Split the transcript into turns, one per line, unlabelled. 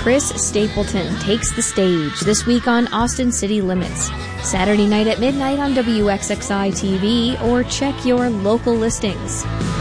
Chris Stapleton takes the stage this week on Austin City Limits. Saturday night at midnight on WXXI TV, or check your local listings.